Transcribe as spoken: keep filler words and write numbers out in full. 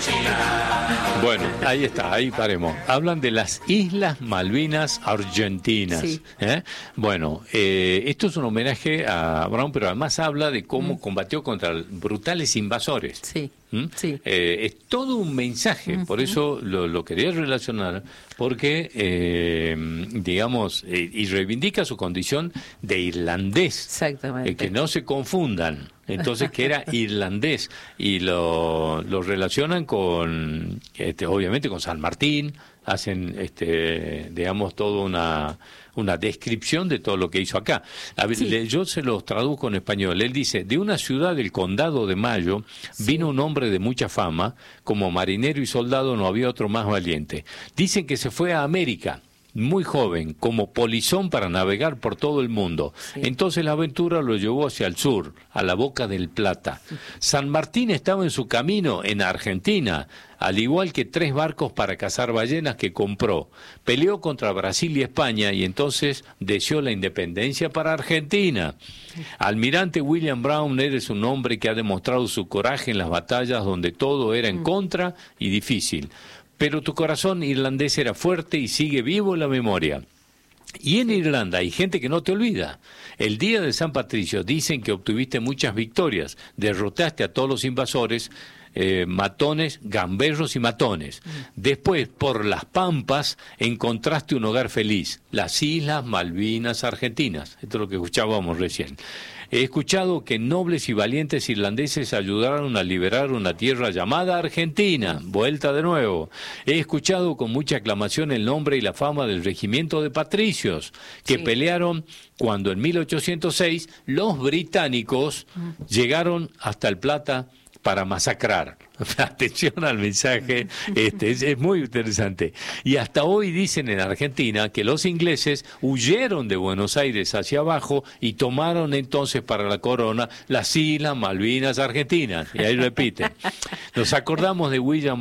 Bueno, ahí está, ahí paremos. Hablan de las Islas Malvinas Argentinas. Sí. ¿eh? Bueno, eh, esto es un homenaje a Brown, pero además habla de cómo mm. combatió contra brutales invasores. Sí. ¿Mm? Sí. Eh, es todo un mensaje, uh-huh. por eso lo, lo quería relacionar, porque, eh, digamos, eh, y reivindica su condición de irlandés. Exactamente. Eh, que no se confundan. Entonces, que era irlandés, y lo, lo relacionan con, este, obviamente, con San Martín, hacen, este, digamos, toda una, una descripción de todo lo que hizo acá. A ver, sí. le, yo se los traduzco en español. Él dice, de una ciudad del condado de Mayo, sí. vino un hombre de mucha fama, como marinero y soldado no había otro más valiente. Dicen que se fue a América, muy joven, como polizón para navegar por todo el mundo. Sí. Entonces la aventura lo llevó hacia el sur, a la Boca del Plata. San Martín estaba en su camino en Argentina, al igual que tres barcos para cazar ballenas que compró. Peleó contra Brasil y España y entonces deseó la independencia para Argentina. Almirante William Brown, eres un hombre que ha demostrado su coraje en las batallas donde todo era en contra y difícil. Pero tu corazón irlandés era fuerte y sigue vivo en la memoria. Y en Irlanda hay gente que no te olvida. El día de San Patricio dicen que obtuviste muchas victorias, derrotaste a todos los invasores, eh, matones, gamberros y matones. Después, por las pampas, encontraste un hogar feliz, las Islas Malvinas Argentinas. Esto es lo que escuchábamos recién. He escuchado que nobles y valientes irlandeses ayudaron a liberar una tierra llamada Argentina. Vuelta de nuevo. He escuchado con mucha aclamación el nombre y la fama del regimiento de patricios, que sí. pelearon cuando en mil ochocientos seis los británicos mm. llegaron hasta el Plata para masacrar. Atención al mensaje, este es, es muy interesante. Y hasta hoy dicen en Argentina que los ingleses huyeron de Buenos Aires hacia abajo y tomaron entonces para la corona las Islas Malvinas Argentinas. Y ahí repiten. Nos acordamos de William